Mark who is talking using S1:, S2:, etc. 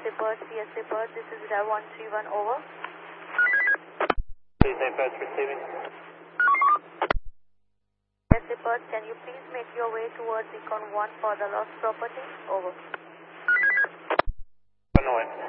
S1: CSA Perth, this is Rav 131, over.
S2: CSA Perth receiving.
S1: CSA Perth, can you please make your way towards Econ 1 for the lost property? Over.
S2: On the way.